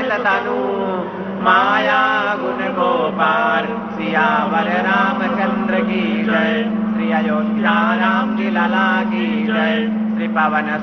सजल तनु माया गुण गोपाल सियावर रामचंद्र की जय। श्री अयोध्या राम की लला की जय। श्री पवन